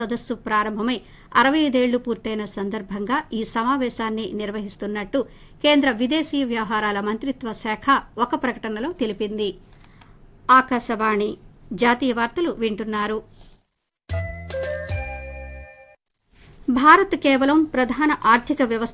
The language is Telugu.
సదస్సు ప్రారంభమై 65 ఏళ్లు పూర్తయిన సందర్భంగా ఈ సమావేశాన్ని నిర్వహిస్తున్నట్టు కేంద్ర విదేశీ వ్యవహారాల మంత్రిత్వ శాఖ ఒక ప్రకటనలో తెలిపింది. ఆకాశవాణి జాతీయ వార్తలు వింటున్నారు. భారత్ కేవలం ప్రధాన ఆర్థిక వ్యవస్థ